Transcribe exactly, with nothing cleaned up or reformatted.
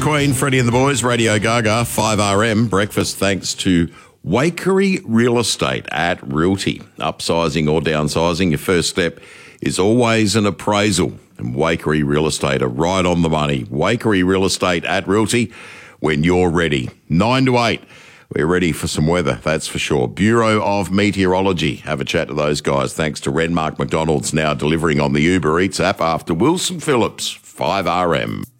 Queen, Freddie and the Boys, Radio Gaga, five R M, breakfast thanks to Wakery Real Estate at Realty. Upsizing or downsizing, your first step is always an appraisal. And Wakery Real Estate are right on the money. Wakery Real Estate at Realty, when you're ready. Nine to eight, we're ready for some weather, that's for sure. Bureau of Meteorology, have a chat to those guys. Thanks to Renmark McDonald's, now delivering on the Uber Eats app after Wilson Phillips, five R M.